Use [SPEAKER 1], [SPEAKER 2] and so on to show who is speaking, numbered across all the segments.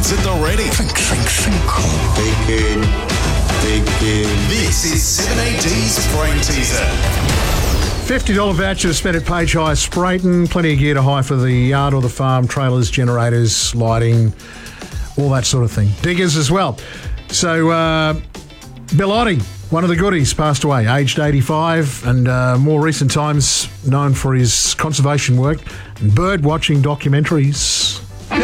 [SPEAKER 1] Points at the ready. Thinking. This is 7AD's Brain Teaser.
[SPEAKER 2] $50 voucher to spend at Page Hire Sprayton. Plenty of gear to hire for the yard or the farm, trailers, generators, lighting, all that sort of thing. Diggers as well. So, Bill Oddie, one of the goodies, passed away, aged 85, and more recent times known for his conservation work and bird watching documentaries.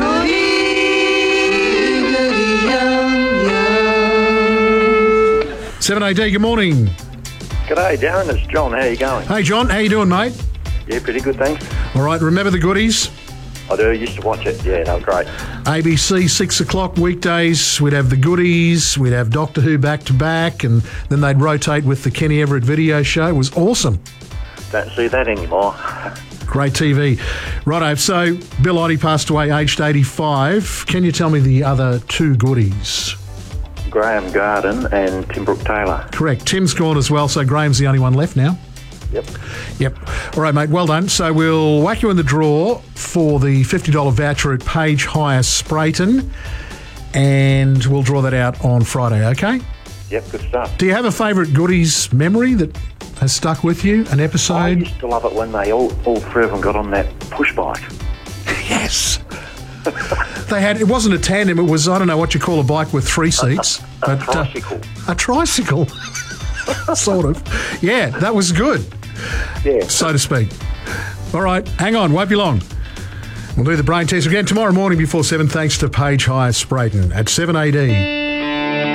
[SPEAKER 2] 7AD, good morning.
[SPEAKER 3] G'day, Darren. It's John. How you going?
[SPEAKER 2] Hey, John. How you doing, mate?
[SPEAKER 3] Yeah, pretty good, thanks.
[SPEAKER 2] All right, remember the goodies?
[SPEAKER 3] I do. Used to watch it. Yeah, they were great.
[SPEAKER 2] ABC, 6 o'clock weekdays, we'd have the goodies, we'd have Doctor Who back-to-back, and then they'd rotate with the Kenny Everett video show. It was awesome.
[SPEAKER 3] Don't see that anymore.
[SPEAKER 2] Great TV. Righto, so Bill Oddie passed away aged 85. Can you tell me the other two goodies?
[SPEAKER 3] Graham Garden and Tim Brooke Taylor.
[SPEAKER 2] Correct. Tim's gone as well, so Graham's the only one left now. Yep. All right, mate, well done. So we'll whack you in the draw for the $50 voucher at Page Hire Sprayton, and we'll draw that out on Friday, okay?
[SPEAKER 3] Yep, good stuff.
[SPEAKER 2] Do you have a favourite goodies memory that has stuck with you, an episode?
[SPEAKER 3] I used to love it when they all three of them got on that push bike.
[SPEAKER 2] Yes. It wasn't a tandem, it was, I don't know what you call a bike with three seats.
[SPEAKER 3] A tricycle.
[SPEAKER 2] A tricycle. Sort of. Yeah, that was good.
[SPEAKER 3] Yeah.
[SPEAKER 2] So to speak. All right, hang on, won't be long. We'll do the brain test again tomorrow morning before 7, thanks to Page Hire Sprayton at 7AD.